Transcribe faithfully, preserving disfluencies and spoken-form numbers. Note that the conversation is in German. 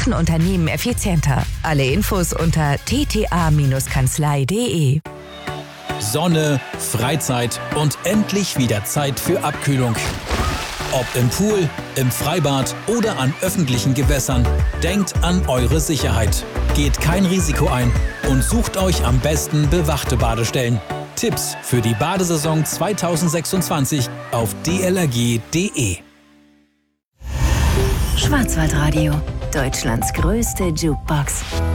machen Unternehmen effizienter. Alle Infos unter t t a Kanzlei punkt d e. Sonne, Freizeit und endlich wieder Zeit für Abkühlung. Ob im Pool, im Freibad oder an öffentlichen Gewässern, denkt an eure Sicherheit. Geht kein Risiko ein und sucht euch am besten bewachte Badestellen. Tipps für die Badesaison zweitausendsechsundzwanzig auf d l r g punkt d e. Schwarzwaldradio, Deutschlands größte Jukebox.